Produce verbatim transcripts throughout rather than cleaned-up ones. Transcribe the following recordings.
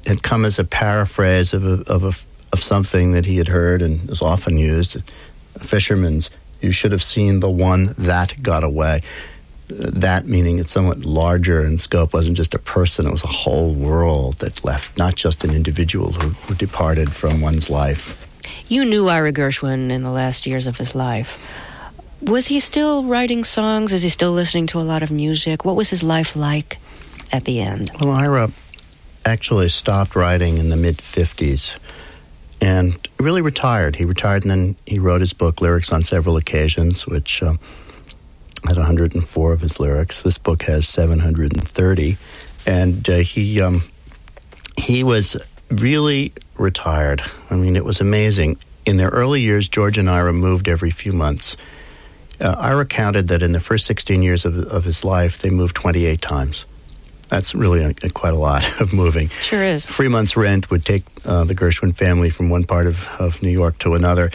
had come as a paraphrase of a, of a, of something that he had heard and is often used. A fisherman's, you should have seen the one that got away. That meaning it's somewhat larger in scope, wasn't just a person, it was a whole world that left, not just an individual who, who departed from one's life. You knew Ira Gershwin in the last years of his life. Was he still writing songs? Was he still listening to a lot of music? What was his life like at the end? Well, Ira actually stopped writing in the mid-fifties and really retired. He retired and then he wrote his book, Lyrics on Several Occasions, which uh, had one hundred four of his lyrics. This book has seven hundred thirty. And uh, he um, he was really retired. I mean, it was amazing. In their early years, George and Ira moved every few months. Uh, Ira counted that in the first sixteen years of, of his life, they moved twenty-eight times. That's really a, a, quite a lot of moving. Sure is. Three months' rent would take uh, the Gershwin family from one part of, of New York to another.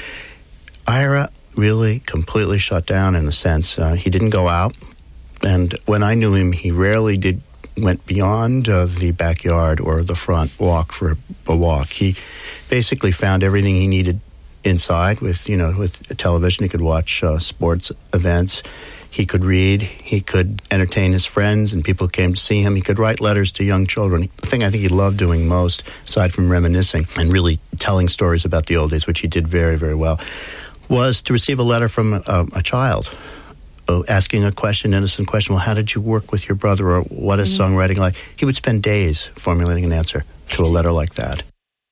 Ira really completely shut down in a sense. Uh, he didn't go out, and when I knew him, he rarely did went beyond uh, the backyard or the front walk for a walk. He basically found everything he needed inside with, you know, with television. He could watch uh, sports events. He could read. He could entertain his friends, and people came to see him. He could write letters to young children. The thing I think he loved doing most, aside from reminiscing and really telling stories about the old days, which he did very, very well, was to receive a letter from a, a child uh, asking a question, innocent question. Well, how did you work with your brother, or what is mm-hmm. songwriting like? He would spend days formulating an answer to a letter like that.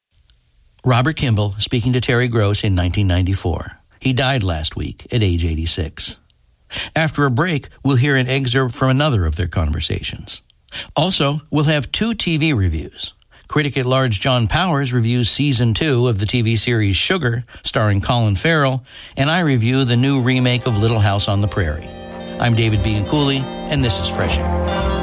Robert Kimball speaking to Terry Gross in nineteen ninety-four. He died last week at age eighty-six. After a break, we'll hear an excerpt from another of their conversations. Also, we'll have two T V reviews. Critic at Large John Powers reviews Season two of the T V series Sugar, starring Colin Farrell, and I review the new remake of Little House on the Prairie. I'm David Bianculli, and this is Fresh Air.